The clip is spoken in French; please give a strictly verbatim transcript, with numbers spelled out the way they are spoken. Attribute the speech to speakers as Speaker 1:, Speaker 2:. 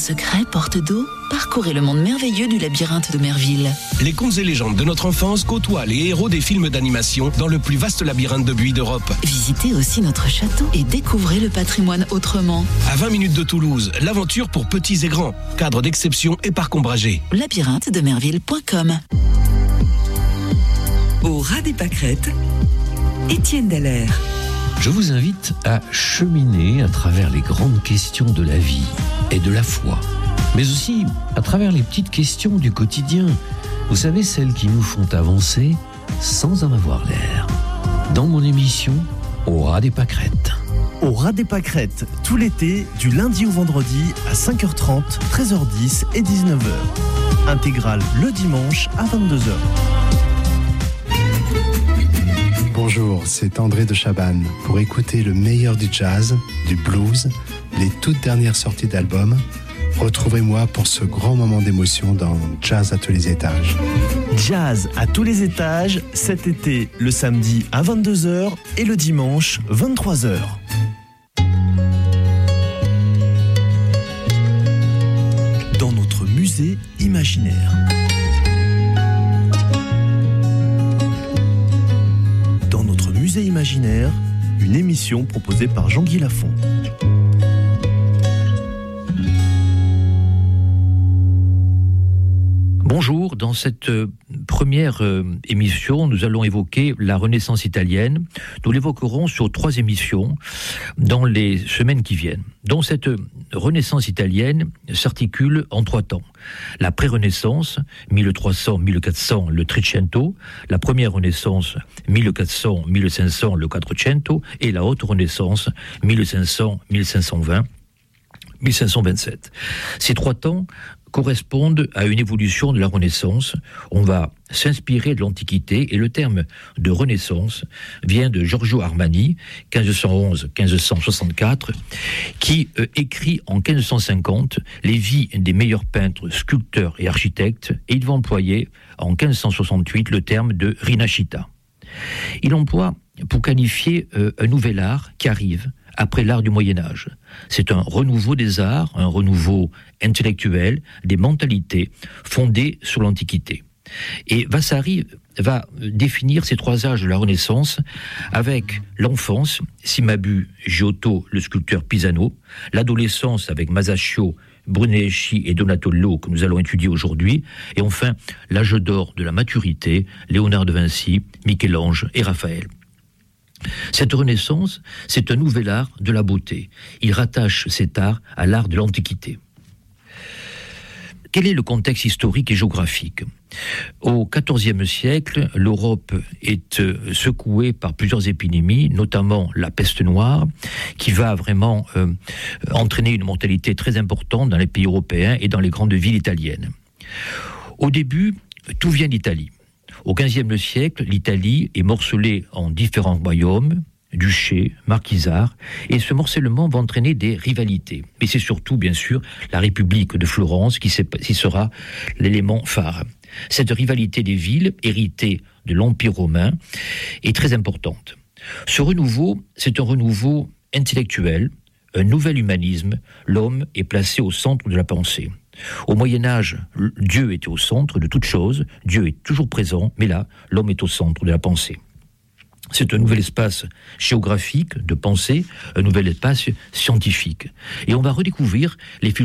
Speaker 1: secret porte d'eau, parcourez le monde merveilleux du labyrinthe de Merville.
Speaker 2: Les contes et légendes de notre enfance côtoient les héros des films d'animation dans le plus vaste labyrinthe de buis d'Europe.
Speaker 1: Visitez aussi notre château et découvrez le patrimoine autrement.
Speaker 2: À vingt minutes de Toulouse, l'aventure pour petits et grands. Cadre d'exception et parc ombragé.
Speaker 1: labyrinthe de merville point com.
Speaker 3: Au ras des pâquerettes, Étienne Dallaire.
Speaker 4: Je vous invite à cheminer à travers les grandes questions de la vie et de la foi, mais aussi à travers les petites questions du quotidien. Vous savez, celles qui nous font avancer sans en avoir l'air. Dans mon émission, Au ras des pâquerettes.
Speaker 5: Au ras des pâquerettes, tout l'été, du lundi au vendredi à cinq heures trente, treize heures dix et dix-neuf heures. Intégrale le dimanche à vingt-deux heures.
Speaker 6: Bonjour, c'est André de Chabannes. Pour écouter le meilleur du jazz, du blues, les toutes dernières sorties d'albums, retrouvez-moi pour ce grand moment d'émotion dans Jazz à tous les étages.
Speaker 5: Jazz à tous les étages, cet été, le samedi à vingt-deux heures et le dimanche vingt-trois heures. Dans notre musée imaginaire. Dans notre musée imaginaire, une émission proposée par Jean-Guy Lafont.
Speaker 7: Bonjour, dans cette première émission, nous allons évoquer la Renaissance italienne. Nous l'évoquerons sur trois émissions dans les semaines qui viennent. Donc cette Renaissance italienne s'articule en trois temps. La pré-Renaissance, mille trois cents à mille quatre cents, le Trecento, la première Renaissance, mille quatre cents à mille cinq cents, le Quattrocento, et la haute Renaissance, mille cinq cents à mille cinq cent vingt, mille cinq cent vingt-sept. Ces trois temps correspondent à une évolution de la Renaissance. On va s'inspirer de l'Antiquité et le terme de Renaissance vient de Giorgio Armani, quinze cent onze à quinze cent soixante-quatre, qui euh, écrit en quinze cent cinquante les vies des meilleurs peintres, sculpteurs et architectes, et il va employer en quinze cent soixante-huit le terme de Rinascita. Il emploie pour qualifier euh, un nouvel art qui arrive après l'art du Moyen-Âge. C'est un renouveau des arts, un renouveau intellectuel, des mentalités fondées sur l'Antiquité. Et Vasari va définir ces trois âges de la Renaissance avec l'enfance, Cimabue, Giotto, le sculpteur Pisano, l'adolescence avec Masaccio, Brunelleschi et Donatello que nous allons étudier aujourd'hui, et enfin l'âge d'or de la maturité, Léonard de Vinci, Michel-Ange et Raphaël. Cette Renaissance, c'est un nouvel art de la beauté. Il rattache cet art à l'art de l'Antiquité. Quel est le contexte historique et géographique ? Au quatorzième siècle, l'Europe est secouée par plusieurs épidémies, notamment la peste noire, qui va vraiment euh, entraîner une mortalité très importante dans les pays européens et dans les grandes villes italiennes. Au début, tout vient d'Italie. Au quinzième siècle, l'Italie est morcelée en différents royaumes, duchés, marquisats, et ce morcellement va entraîner des rivalités. Mais c'est surtout, bien sûr, la République de Florence qui sera l'élément phare. Cette rivalité des villes, héritée de l'Empire romain, est très importante. Ce renouveau, c'est un renouveau intellectuel, un nouvel humanisme. L'homme est placé au centre de la pensée. Au Moyen-Âge, Dieu était au centre de toute chose, Dieu est toujours présent, mais là, l'homme est au centre de la pensée. C'est un nouvel espace géographique de pensée, un nouvel espace scientifique. Et on va redécouvrir les philosophes